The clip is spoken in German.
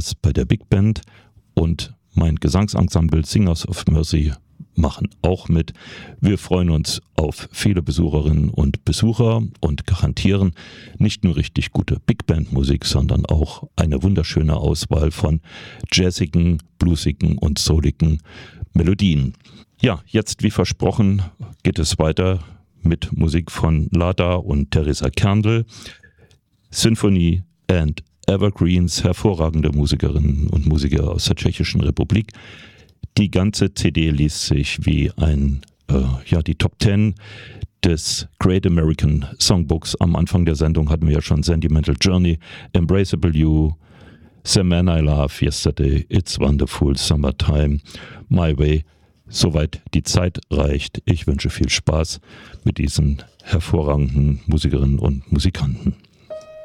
das bei der Big Band und mein Gesangsensemble Singers of Mercy machen auch mit. Wir freuen uns auf viele Besucherinnen und Besucher und garantieren nicht nur richtig gute Big Band Musik, sondern auch eine wunderschöne Auswahl von jazzigen, bluesigen und souligen Melodien. Ja, jetzt wie versprochen geht es weiter mit Musik von Lada und Theresa Kärndl. Symphony and Evergreens, hervorragende Musikerinnen und Musiker aus der Tschechischen Republik. Die ganze CD liest sich wie die Top 10 des Great American Songbooks. Am Anfang der Sendung hatten wir ja schon Sentimental Journey, Embraceable You, The Man I Love, Yesterday, It's Wonderful, Summertime, My Way. Soweit die Zeit reicht. Ich wünsche viel Spaß mit diesen hervorragenden Musikerinnen und Musikanten.